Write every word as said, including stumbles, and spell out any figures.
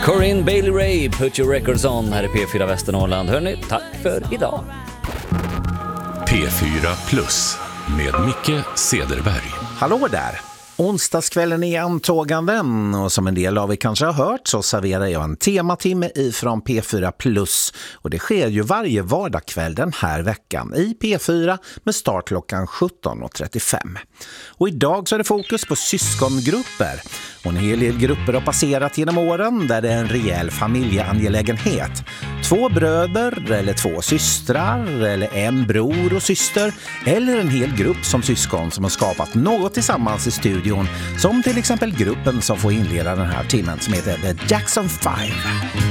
Corinne Bailey Ray, Put Your Records On, här i P fyra Västernorrland. Hörrni, tack för idag. P fyra Plus med Micke Cederberg. Hallå där! Onsdagskvällen är antåganden och som en del av er kanske har hört så serverar jag en tematimme ifrån P fyra Plus och det sker ju varje vardagskväll den här veckan i P fyra med start klockan sjutton och trettiofem. Och idag så är det fokus på syskongrupper och en hel del grupper har passerat genom åren där det är en rejäl familjeangelägenhet. Två bröder eller två systrar eller en bror och syster eller en hel grupp som syskon som har skapat något tillsammans i studion. Som till exempel gruppen som får inleda den här timmen som heter The Jackson Five.